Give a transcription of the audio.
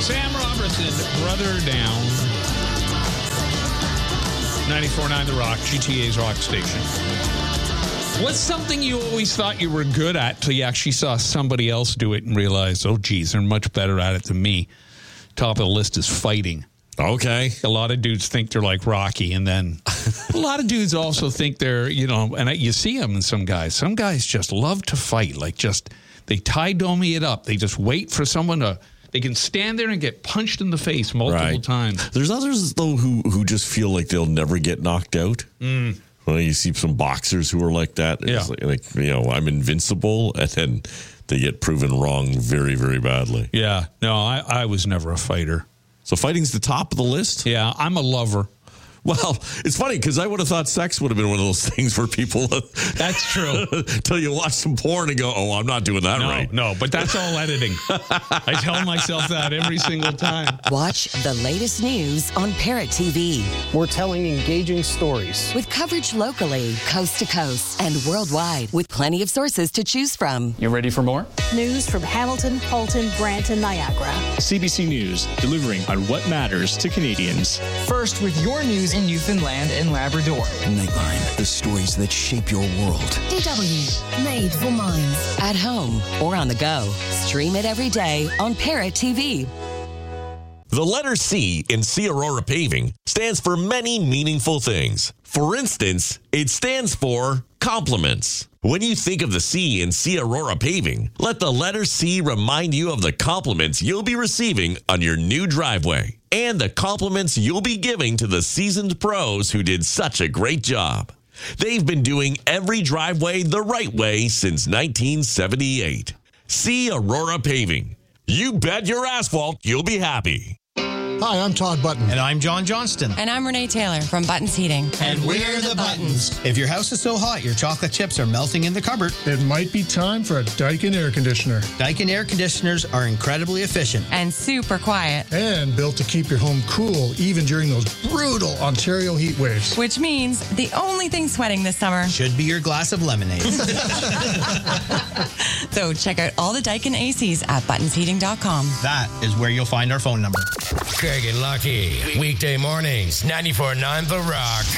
Sam Robertson, Brother Down. 94.9 The Rock, GTA's Rock Station. What's something you always thought you were good at till you actually saw somebody else do it and realized, oh, geez, they're much better at it than me? Top of the list is fighting. Okay. A lot of dudes think they're like Rocky, and then a lot of dudes also think they're, and you see them in some guys. Some guys just love to fight, they tie-dome it up. They just wait for someone to... They can stand there and get punched in the face multiple times. There's others, though, who just feel like they'll never get knocked out. Mm. Well, you see some boxers who are like that. It's I'm invincible, and then they get proven wrong very, very badly. Yeah. No, I was never a fighter. So fighting's the top of the list? Yeah, I'm a lover. Well, it's funny because I would have thought sex would have been one of those things where people... That's true. Until you watch some porn and go, oh, I'm not doing that right. No, but that's all editing. I tell myself that every single time. Watch the latest news on Parrot TV. We're telling engaging stories. With coverage locally, coast to coast, and worldwide, with plenty of sources to choose from. You ready for more? News from Hamilton, Halton, Brant, and Niagara. CBC News, delivering on what matters to Canadians. First, with your news in Newfoundland and Labrador. Nightline, the stories that shape your world. DW, made for minds. At home or on the go. Stream it every day on Parrot TV. The letter C in C Aurora Paving stands for many meaningful things. For instance, it stands for compliments. When you think of the C in C Aurora Paving, let the letter C remind you of the compliments you'll be receiving on your new driveway and the compliments you'll be giving to the seasoned pros who did such a great job. They've been doing every driveway the right way since 1978. C Aurora Paving. You bet your asphalt you'll be happy. Hi, I'm Todd Button. And I'm John Johnston. And I'm Renee Taylor from Buttons Heating. And we're the Buttons. If your house is so hot your chocolate chips are melting in the cupboard, it might be time for a Daikin air conditioner. Daikin air conditioners are incredibly efficient. And super quiet. And built to keep your home cool even during those brutal Ontario heat waves. Which means the only thing sweating this summer should be your glass of lemonade. So check out all the Daikin ACs at buttonsheating.com. That is where you'll find our phone number. Craig and Lucky, weekday mornings, 94.9 The Rock.